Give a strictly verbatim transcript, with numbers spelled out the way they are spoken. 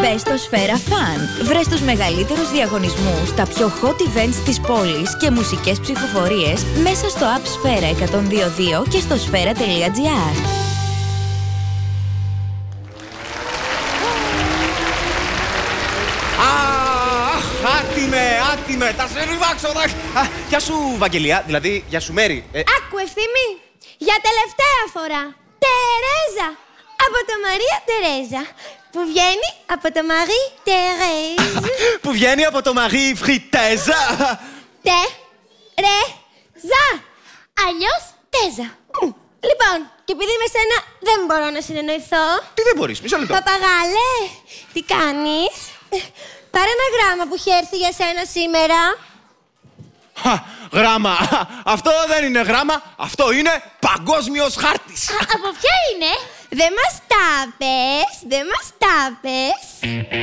Μπες στο Σφαίρα Fun. Βρες τους μεγαλύτερους διαγωνισμούς, τα πιο hot events της πόλης και μουσικές ψηφοφορίες μέσα στο app Σφαίρα εκατόν δύο δύο και στο σφαίρα τελεία τζι άρ. Αχ, άτιμε, άτιμε, τα σε ριβάξω. Γεια σου, Βαγγελία, δηλαδή, γεια σου, Μέρη. Ε, Άκου, Ευθύμη, για τελευταία φορά. Τερέζα, από το Μαρία Τερέζα, που βγαίνει από το Μαρί Τερέζ. Που βγαίνει από το Μαρί Φριτέζα. Τε, ρε, ζα. Αλλιώς τέζα. Λοιπόν, και επειδή με σένα δεν μπορώ να συνεννοηθώ. Τι δεν μπορείς, μισό λεπτό. Παπαγάλε, τι κάνεις? Πάρε ένα γράμμα που έχει έρθει για σένα σήμερα. Χα, γράμμα. Αυτό δεν είναι γράμμα, αυτό είναι παγκόσμιος χάρτης. Από ποια είναι? Δεν μας τα πες, δεν μας τα πες.